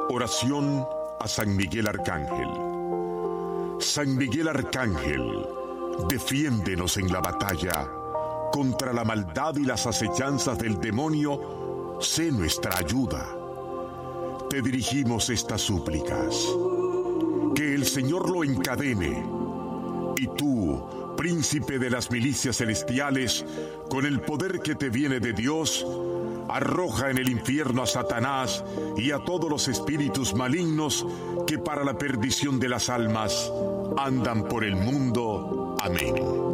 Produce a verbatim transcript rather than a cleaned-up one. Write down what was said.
Oración a San Miguel Arcángel. San Miguel Arcángel, defiéndenos en la batalla. Contra la maldad y las acechanzas del demonio, sé nuestra ayuda. Te dirigimos estas súplicas. Que el Señor lo encadene. Y tú, príncipe de las milicias celestiales, con el poder que te viene de Dios, arroja en el infierno a Satanás y a todos los espíritus malignos que para la perdición de las almas andan por el mundo. Amén.